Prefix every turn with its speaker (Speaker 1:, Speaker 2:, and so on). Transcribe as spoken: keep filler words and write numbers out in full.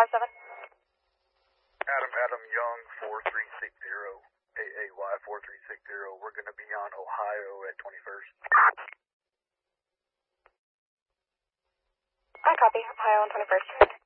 Speaker 1: five seven.
Speaker 2: Adam, Adam Young, four three six zero, A A Y four three six zero. We're going to be on Ohio at twenty-first.
Speaker 1: I copy. Ohio on twenty-first.